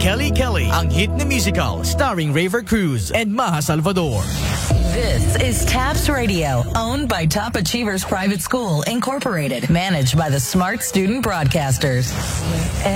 Kelly Kelly, ang hit na musical starring Raver Cruz and Maha Salvador. This is TAPS Radio, owned by Top Achievers Private School, Incorporated, managed by the Smart Student Broadcasters.